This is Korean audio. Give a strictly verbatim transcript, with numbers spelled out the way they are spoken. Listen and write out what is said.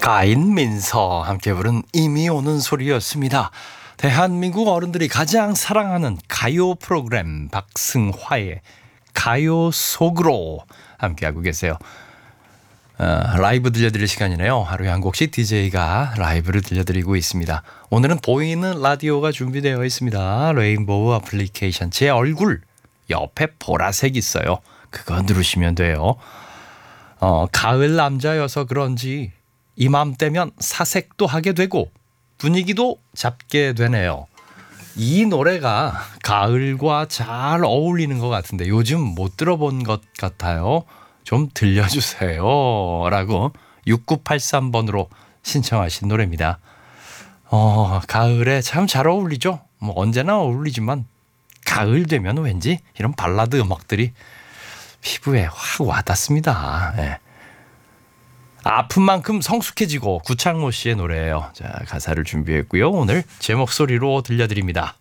가인민서 함께 부른 이미 오는 소리였습니다. 대한민국 어른들이 가장 사랑하는 가요 프로그램 박승화의 가요 속으로 함께하고 계세요. 어, 라이브 들려드릴 시간이네요. 하루에 한 곡씩 디제이가 라이브를 들려드리고 있습니다. 오늘은 보이는 라디오가 준비되어 있습니다. 레인보우 애플리케이션 제 얼굴 옆에 보라색 있어요. 그거 누르시면 돼요. 어, 가을 남자여서 그런지 이맘때면 사색도 하게 되고 분위기도 잡게 되네요. 이 노래가 가을과 잘 어울리는 것 같은데 요즘 못 들어본 것 같아요. 좀 들려주세요 라고 육구팔삼 번으로 신청하신 노래입니다. 어, 가을에 참 잘 어울리죠. 뭐 언제나 어울리지만 가을 되면 왠지 이런 발라드 음악들이 피부에 확 와닿습니다. 네. 아픈 만큼 성숙해지고 구창모 씨의 노래예요. 자, 가사를 준비했고요. 오늘 제 목소리로 들려드립니다.